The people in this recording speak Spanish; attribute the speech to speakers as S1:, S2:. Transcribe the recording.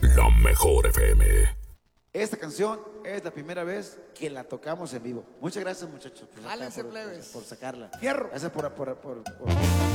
S1: La mejor FM.
S2: Esta canción es la primera vez que la tocamos en vivo. Muchas gracias, muchachos,
S3: Jálense, plebes.
S2: por sacarla.
S3: Fierro.
S2: Gracias por